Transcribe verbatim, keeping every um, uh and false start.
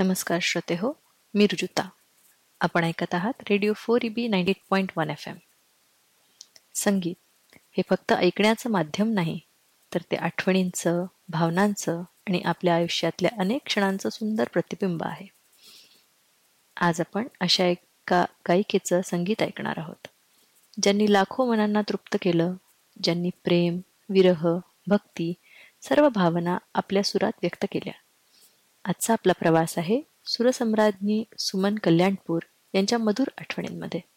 नमस्कार श्रोते हो, मी रुजुता. आपण ऐकत आहात radio four E B ninety eight point one F M. संगीत हे फक्त ऐकण्याचं माध्यम नाही, तर ते आठवणींचं, भावनांचं आणि आपल्या आयुष्यातल्या अनेक क्षणांचं सुंदर प्रतिबिंब आहे. आज आपण अशा एका गायिकेचं संगीत ऐकणार आहोत, ज्यांनी लाखो मनांना तृप्त केलं, ज्यांनी प्रेम, विरह, भक्ती सर्व भावना आपल्या सुरात व्यक्त केल्या. आजचा आपला प्रवास आहे सुरसम्राज्ञी सुमन कल्याणपूर यांच्या मधुर आठवणींमध्ये.